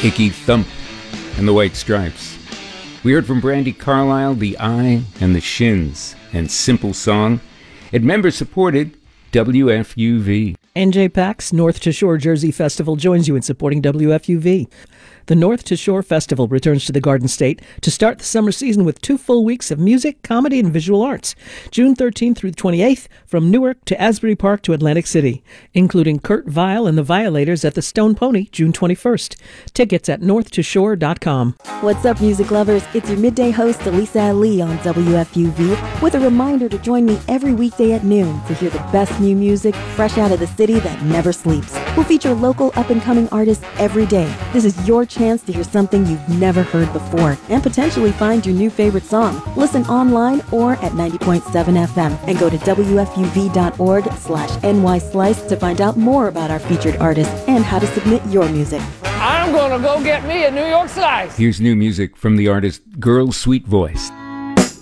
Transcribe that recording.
Icky Thump, and the White Stripes. We heard from Brandi Carlile, The Eye, and the Shins, and Simple Song, and member-supported WFUV. NJPAC's North to Shore Jersey Festival joins you in supporting WFUV. The North to Shore Festival returns to the Garden State to start the summer season with 2 full weeks of music, comedy, and visual arts, June 13th through 28th, from Newark to Asbury Park to Atlantic City, including Kurt Vile and the Violators at the Stone Pony, June 21st. Tickets at northtoshore.com. What's up, music lovers? It's your midday host, Elisa Ali, on WFUV, with a reminder to join me every weekday at noon to hear the best new music fresh out of the city that never sleeps. We'll feature local up-and-coming artists every day. This is your chance to hear something you've never heard before and potentially find your new favorite song. Listen online or at 90.7 FM and go to WFUV.org/NYSlice to find out more about our featured artists and how to submit your music. I'm gonna go get me a New York Slice. Here's new music from the artist Girl Sweet Voice.